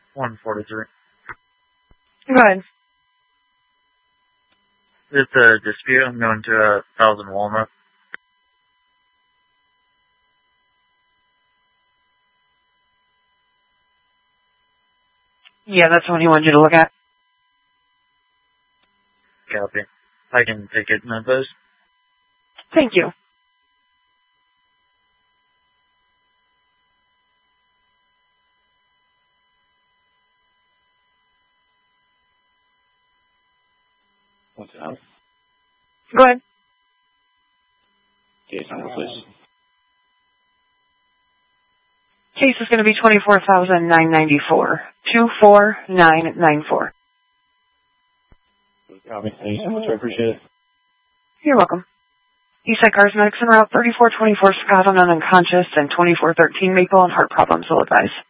143. Go ahead. It's a dispute. I'm going to 1000 Walnut. Yeah, that's the one he wanted you to look at. Copy. I can take it in those. Thank you. What's up? Go ahead. Case number, please. Case is going to be 24,994. 24994. Copy. Thank you so much. I appreciate it. You're welcome. Eastside Cosmetics en route 3424 Scott on unconscious and 2413 Maple and heart problems will advise.